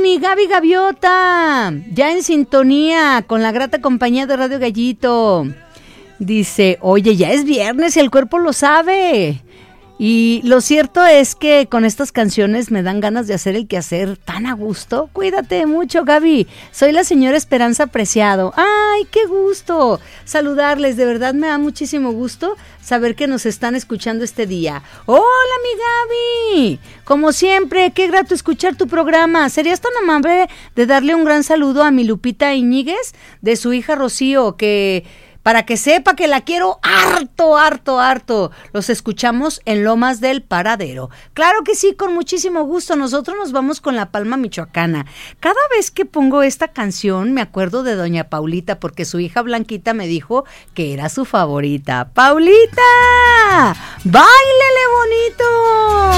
mi Gaby Gaviota, ya en sintonía con la grata compañía de Radio Gallito. Dice, oye, ya es viernes y el cuerpo lo sabe. Y lo cierto es que con estas canciones me dan ganas de hacer el quehacer tan a gusto. Cuídate mucho, Gaby. Soy la señora Esperanza Preciado. ¡Ay, qué gusto! Saludarles, de verdad me da muchísimo gusto saber que nos están escuchando este día. ¡Hola, mi Gaby! Como siempre, qué grato escuchar tu programa. ¿Serías tan amable de darle un gran saludo a mi Lupita Iñiguez, de su hija Rocío, para que sepa que la quiero harto, harto, harto? Los escuchamos en Lomas del Paradero. Claro que sí, con muchísimo gusto. Nosotros nos vamos con La Palma Michoacana. Cada vez que pongo esta canción me acuerdo de doña Paulita, porque su hija Blanquita me dijo que era su favorita. ¡Paulita! ¡Báilele bonito!